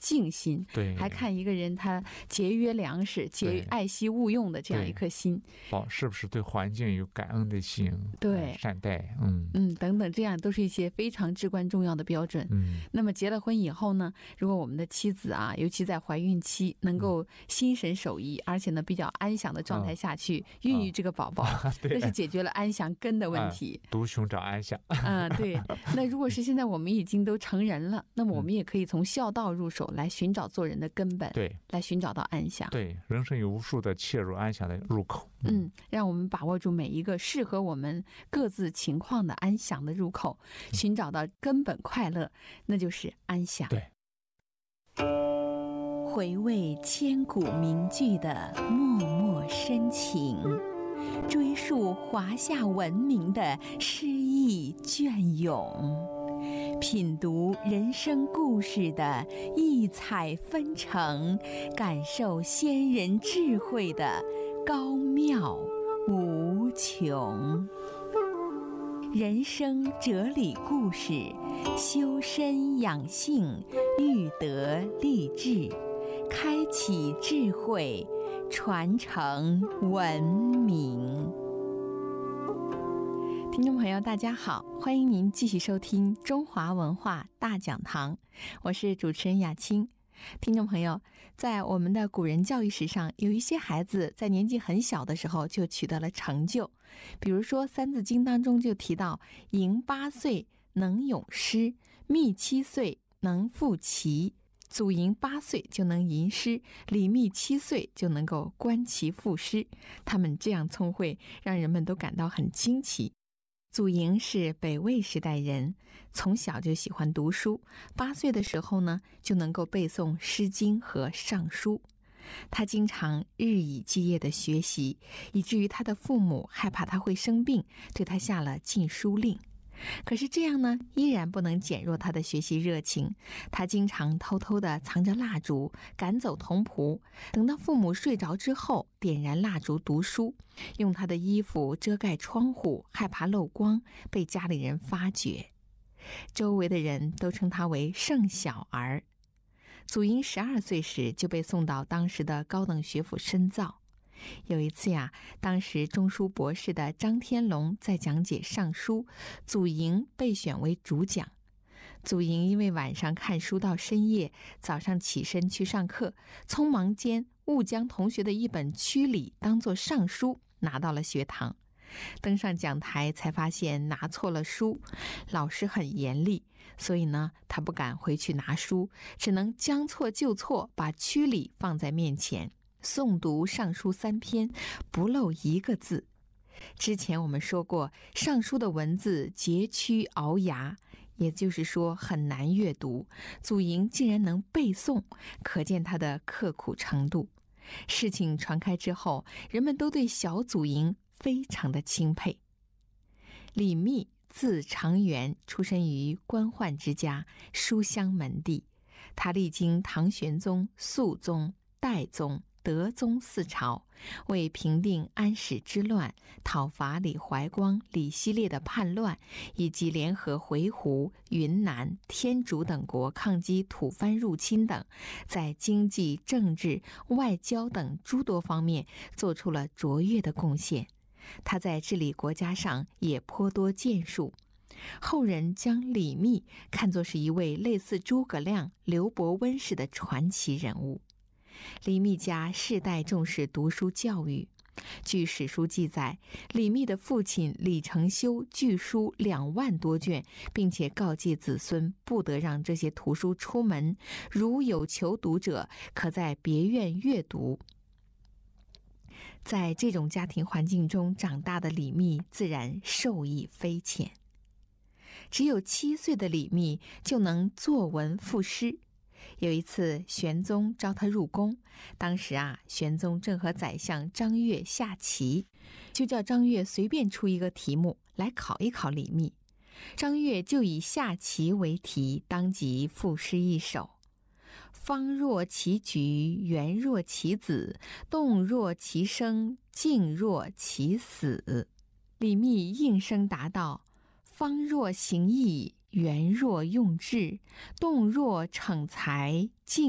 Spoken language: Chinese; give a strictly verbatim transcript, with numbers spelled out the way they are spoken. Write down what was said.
静心， 对， 还看一个人他节约粮食、节爱惜物用的这样一颗心， 哦，是不是对环境有感恩的心？ 对， 善待，嗯嗯，等等，这样都是一些非常至关重要的标准。 嗯， 那么结了婚以后呢，如果我们的妻子啊，尤其在怀孕期，能够心神守意，而且呢比较安详的状态下去孕育这个宝宝，这是解决了安详根的问题。 啊、独雄长安详。 嗯，对。那如果是现在我们已经都成人了，那么我们也可以从孝道入手来寻找做人的根本， 对， 来寻找到安详。 对，人生有无数的切入安详的入口。 嗯，让我们把握住每一个适合我们各自情况的安详的入口，寻找到根本快乐，那就是安详。 对， 回味千古名句的脉脉深情，追溯华夏文明的诗意隽永，品读人生故事的异彩纷呈，感受先人智慧的高妙无穷。人生哲理故事，修身养性，育德立志，开启智慧，传承文明。听众朋友大家好，欢迎您继续收听中华文化大讲堂，我是主持人雅青。听众朋友，在我们的古人教育史上，有一些孩子在年纪很小的时候就取得了成就，比如说《三字经》当中就提到嬴八岁能咏诗，谧七岁能赋棋，祖嬴八岁就能吟诗，李密七岁就能够观棋赋诗。他们这样聪慧，让人们都感到很惊奇。祖嬴是北魏时代人，从小就喜欢读书，八岁的时候呢，就能够背诵《诗经》和《尚书》。他经常日以继夜的学习，以至于他的父母害怕他会生病，对他下了禁书令。可是这样呢，依然不能减弱他的学习热情。他经常偷偷地藏着蜡烛，赶走童仆，等到父母睡着之后，点燃蜡烛读书，用他的衣服遮盖窗户，害怕漏光，被家里人发觉。周围的人都称他为圣小儿。祖嬴十二岁时就被送到当时的高等学府深造。有一次呀，当时中书博士的张天龙在讲解《尚书》，祖嬴被选为主讲。祖嬴因为晚上看书到深夜，早上起身去上课，匆忙间误将同学的一本《曲礼》当作《尚书》拿到了学堂。登上讲台才发现拿错了书，老师很严厉，所以呢，他不敢回去拿书，只能将错就错，把《曲礼》放在面前，诵读尚书三篇，不漏一个字。之前我们说过，尚书的文字佶屈聱牙，也就是说很难阅读，祖嬴竟然能背诵，可见他的刻苦程度。事情传开之后，人们都对小祖嬴非常的钦佩。李密字长元，出身于官宦之家，书香门第。他历经唐玄宗、肃宗、代宗、德宗四朝，为平定安史之乱、讨伐李怀光、李希烈的叛乱，以及联合回鹘、云南、天竺等国抗击吐蕃入侵等，在经济、政治、外交等诸多方面做出了卓越的贡献。他在治理国家上也颇多建树。后人将李密看作是一位类似诸葛亮、刘伯温式的传奇人物。李密家世代重视读书教育，据史书记载，李密的父亲李承修聚书两万多卷，并且告诫子孙不得让这些图书出门，如有求读者，可在别院阅读。在这种家庭环境中长大的李密自然受益匪浅。只有七岁的李密就能作文赋诗。有一次玄宗召他入宫，当时啊，玄宗正和宰相张悦下棋，就叫张悦随便出一个题目来考一考李密。张悦就以下棋为题，当即赋诗一首：方若其局，圆若其子，动若其声，静若其死。李密应声答道：方若行义，圆若用智，动若逞才，静